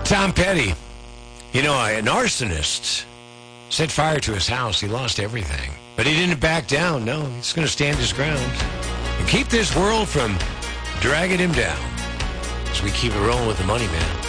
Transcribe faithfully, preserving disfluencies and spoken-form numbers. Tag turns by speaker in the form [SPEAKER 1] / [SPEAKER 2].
[SPEAKER 1] Tom Petty, you know, an arsonist set fire to his house. He lost everything. But he didn't back down. No, he's going to stand his ground and keep this world from dragging him down. So we keep it rolling with the money, man.